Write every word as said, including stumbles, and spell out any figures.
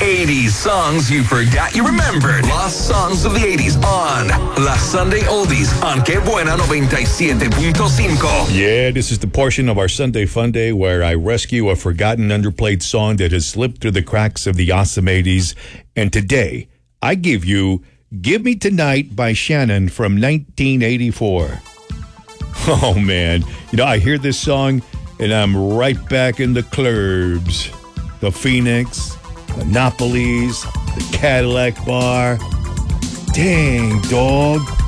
eighties songs you forgot you remembered. Lost songs of the eighties on La Sunday Oldies on Que Buena ninety-seven point five. Yeah, this is the portion of our Sunday Fun Day where I rescue a forgotten underplayed song that has slipped through the cracks of the awesome eighties. And today, I give you Give Me Tonight by Shannon from nineteen eighty-four. Oh, man. You know, I hear this song, and I'm right back in the clubs. The Phoenix, the Napolis, the Cadillac Bar. Dang, dog.